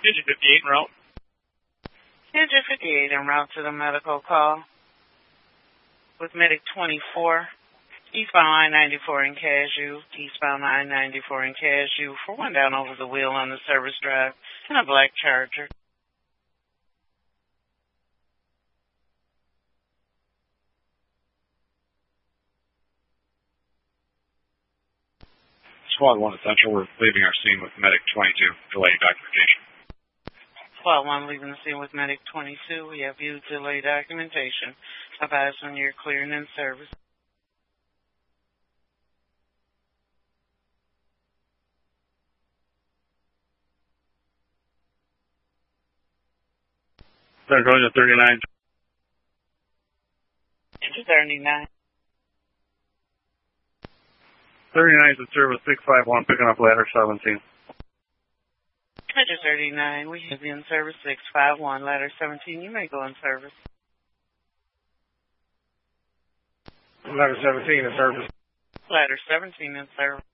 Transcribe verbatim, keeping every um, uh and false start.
Digit fifty-eight en route. Digit fifty-eight en route to the medical call with Medic twenty-four. Eastbound I ninety-four in Cashew. Eastbound I ninety-four in Cashew for one down over the wheel on the service drive in a black Charger. Squad one Essential, we're leaving our scene with Medic twenty-two, delayed documentation. Squad one leaving the scene with Medic twenty-two. We have viewed delayed documentation. Advise when you're clearing in service. They're going to thirty-nine. thirty-nine. thirty-nine is in service six five one, picking up ladder seventeen. Ladder thirty-nine, we have you in service six five one, ladder seventeen, you may go in service. Ladder seventeen in service. Ladder seventeen in service.